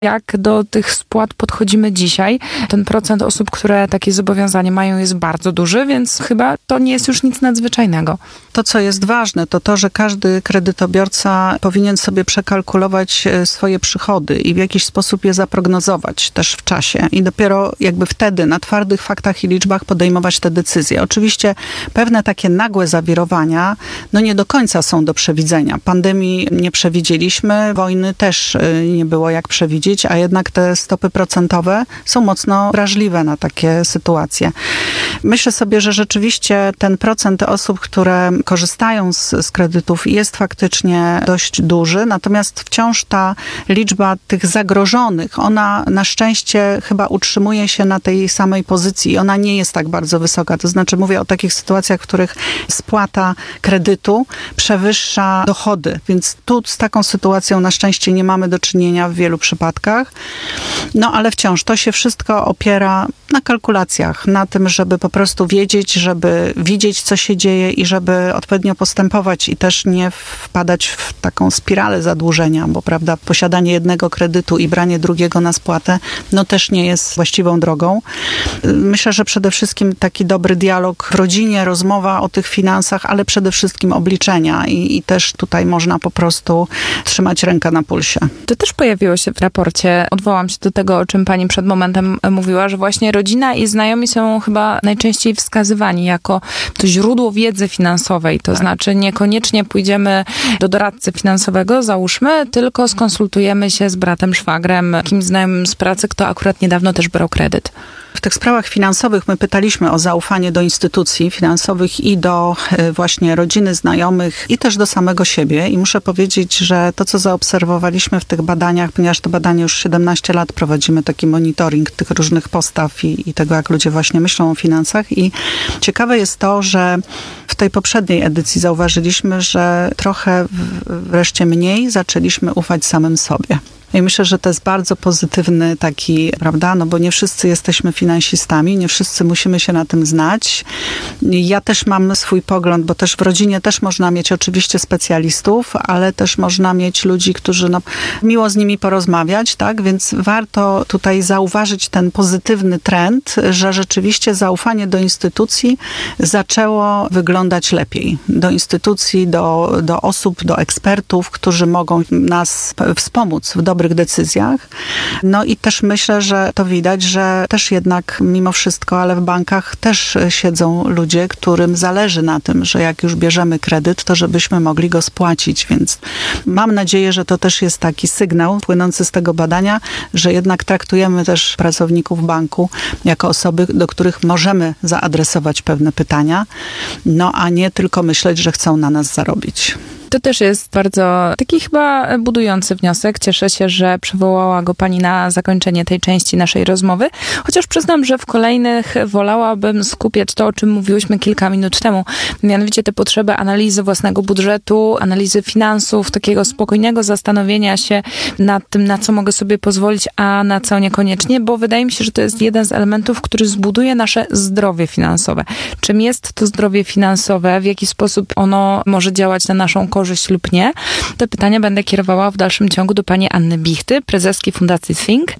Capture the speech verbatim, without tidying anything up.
Jak do tych spłat podchodzimy dzisiaj? Ten procent osób, które takie zobowiązanie mają, jest bardzo duży, więc chyba to nie jest już nic nadzwyczajnego. To, co jest ważne, to to, że każdy kredytobiorca powinien sobie przekalkulować swoje przychody i w jakiś sposób je zaprognozować też w czasie. I dopiero jakby wtedy na twardych faktach i liczbach podejmować te decyzje. Oczywiście pewne takie nagłe zawirowania, no nie do końca są do przewidzenia. Pandemii nie przewidzieliśmy, wojny też nie było jak przewidzieć, a jednak te stopy procentowe są mocno wrażliwe na takie sytuacje. Myślę sobie, że rzeczywiście ten procent osób, które korzystają z, z kredytów, jest faktycznie dość duży, natomiast wciąż ta liczba tych zagrożonych, ona na szczęście chyba utrzymuje się na tej samej pozycji i ona nie jest tak bardzo wysoka. To znaczy mówię o takich sytuacjach, w których spłata kredytu przewyższa dochody, więc tu z taką sytuacją na szczęście nie mamy do czynienia w wielu przypadkach. No ale wciąż to się wszystko opiera na kalkulacjach, na tym, żeby po prostu wiedzieć, żeby widzieć, co się dzieje i żeby odpowiednio postępować i też nie wpadać w taką spiralę zadłużenia, bo prawda, posiadanie jednego kredytu i branie drugiego na spłatę, no też nie jest właściwą drogą. Myślę, że przede wszystkim taki dobry dialog w rodzinie, rozmowa o tych finansach, ale przede wszystkim obliczenia i, i też tutaj można po prostu trzymać rękę na pulsie. To też pojawiło się w raporcie. Odwołam się do tego, o czym pani przed momentem mówiła, że właśnie rodzina i znajomi są chyba najczęściej wskazywani jako to źródło wiedzy finansowej. To tak. Znaczy niekoniecznie pójdziemy do doradcy finansowego, załóżmy, tylko skonsultujemy się z bratem, szwagrem, kimś znajomym z pracy, kto akurat niedawno też brał kredyt. W tych sprawach finansowych my pytaliśmy o zaufanie do instytucji finansowych i do właśnie rodziny, znajomych i też do samego siebie. I muszę powiedzieć, że to, co zaobserwowaliśmy w tych badaniach, ponieważ to badanie już siedemnaście lat prowadzimy taki monitoring tych różnych postaw i, i tego, jak ludzie właśnie myślą o finansach. I ciekawe jest to, że w tej poprzedniej edycji zauważyliśmy, że trochę wreszcie mniej zaczęliśmy ufać samym sobie. I myślę, że to jest bardzo pozytywny taki, prawda, no bo nie wszyscy jesteśmy finansistami, nie wszyscy musimy się na tym znać. Ja też mam swój pogląd, bo też w rodzinie też można mieć oczywiście specjalistów, ale też można mieć ludzi, którzy, no, miło z nimi porozmawiać, tak, więc warto tutaj zauważyć ten pozytywny trend, że rzeczywiście zaufanie do instytucji zaczęło wyglądać lepiej. Do instytucji, do, do osób, do ekspertów, którzy mogą nas wspomóc w dobrych decyzjach. No i też myślę, że to widać, że też jednak mimo wszystko, ale w bankach też siedzą ludzie, którym zależy na tym, że jak już bierzemy kredyt, to żebyśmy mogli go spłacić, więc mam nadzieję, że to też jest taki sygnał płynący z tego badania, że jednak traktujemy też pracowników banku jako osoby, do których możemy zaadresować pewne pytania, no a nie tylko myśleć, że chcą na nas zarobić. To też jest bardzo taki chyba budujący wniosek. Cieszę się, że przywołała go pani na zakończenie tej części naszej rozmowy. Chociaż przyznam, że w kolejnych wolałabym skupiać to, o czym mówiłyśmy kilka minut temu. Mianowicie te potrzeby analizy własnego budżetu, analizy finansów, takiego spokojnego zastanowienia się nad tym, na co mogę sobie pozwolić, a na co niekoniecznie, bo wydaje mi się, że to jest jeden z elementów, który zbuduje nasze zdrowie finansowe. Czym jest to zdrowie finansowe? W jaki sposób ono może działać na naszą korzyść lub nie? Te pytania będę kierowała w dalszym ciągu do pani Anny Bichty, prezeski Fundacji Think.